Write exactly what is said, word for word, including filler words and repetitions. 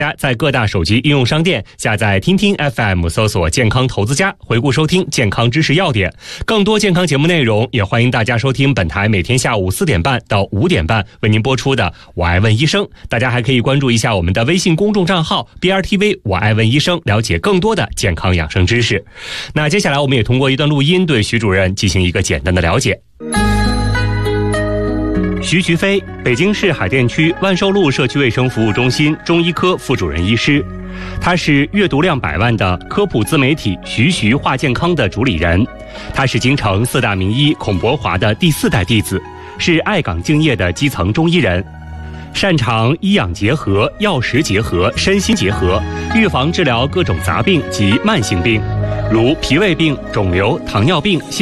大家在各大手机应用商店下载听听 F M， 搜索健康投资家，回顾收听健康知识要点。更多健康节目内容，也欢迎大家收听本台每天下午四点半到五点半为您播出的我爱问医生。大家还可以关注一下我们的微信公众账号 B R T V 我爱问医生，了解更多的健康养生知识。那接下来我们也通过一段录音对徐主任进行一个简单的了解。徐徐飞，北京市海淀区万寿路社区卫生服务中心中医科副主任医师，他是阅读量百万的科普自媒体徐徐话健康的主理人，他是京城四大名医孔伯华的第四代弟子，是爱岗敬业的基层中医人，擅长医养结合、药食结合、身心结合，预防治疗各种杂病及慢性病，如脾胃病、肿瘤、糖尿病、心